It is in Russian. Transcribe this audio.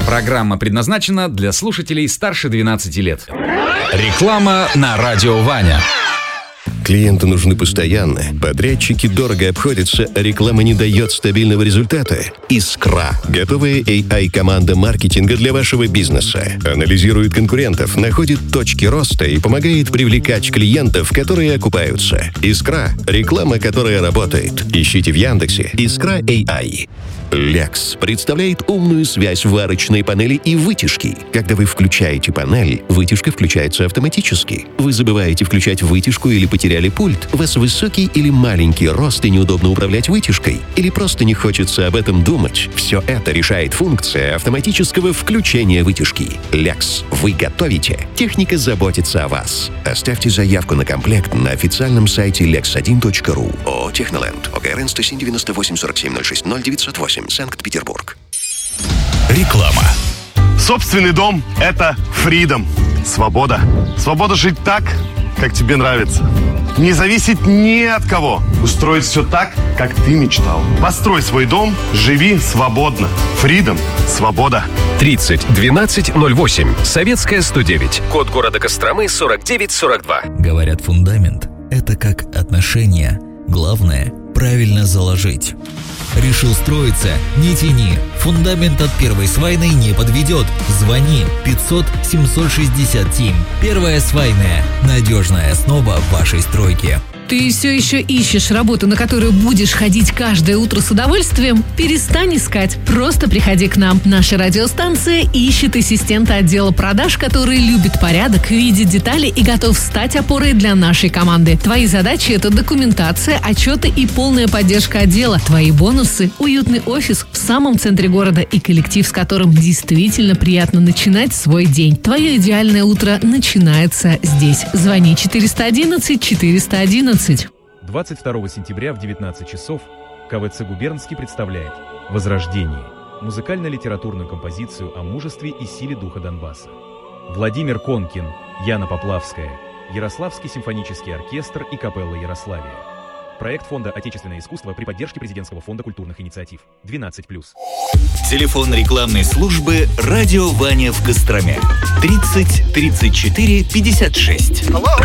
Программа предназначена для слушателей старше 12 лет. Реклама на Радио Ваня. Клиенты нужны постоянно. Подрядчики дорого обходятся, а реклама не дает стабильного результата. Искра. Готовая AI-команда маркетинга для вашего бизнеса. Анализирует конкурентов, находит точки роста и помогает привлекать клиентов, которые окупаются. Искра. Реклама, которая работает. Ищите в Яндексе Искра AI. Lex представляет умную связь варочной панели и вытяжки. Когда вы включаете панель, вытяжка включается автоматически. Вы забываете включать вытяжку или потеряли пульт. У вас высокий или маленький рост и неудобно управлять вытяжкой. Или просто не хочется об этом думать. Все это решает функция автоматического включения вытяжки. Lex. Вы готовите. Техника заботится о вас. Оставьте заявку на комплект на официальном сайте lex1.ru. ООО «Техноленд». ОГРН 107 47 06 0908. Санкт-Петербург. Реклама. Собственный дом – это freedom. Свобода. Свобода жить так, как тебе нравится. Не зависеть ни от кого. Устроить все так, как ты мечтал. Построй свой дом, живи свободно. Freedom. Свобода. 30 12 08. Советская 109. Код города Костромы 4942. Говорят, фундамент – это как отношения. Главное – правильно заложить. Решил строиться? Не тяни. Фундамент от первой свайной не подведет. Звони 500 767. Первая свайная. Надежная основа вашей стройки. Ты все еще ищешь работу, на которую будешь ходить каждое утро с удовольствием? Перестань искать. Просто приходи к нам. Наша радиостанция ищет ассистента отдела продаж, который любит порядок, видит детали и готов стать опорой для нашей команды. Твои задачи – это документация, отчеты и полная поддержка отдела. Твои бонусы – уютный офис в самом центре города и коллектив, с которым действительно приятно начинать свой день. Твое идеальное утро начинается здесь. Звони 411 411. 22 сентября в 19 часов КВЦ «Губернский» представляет «Возрождение» – музыкально-литературную композицию о мужестве и силе духа Донбасса. Владимир Конкин, Яна Поплавская, Ярославский симфонический оркестр и капелла Ярославия. Проект Фонда «Отечественное искусство» при поддержке Президентского фонда культурных инициатив. 12+. Телефон рекламной службы «Радио Ваня» в Костроме. 30 34 56.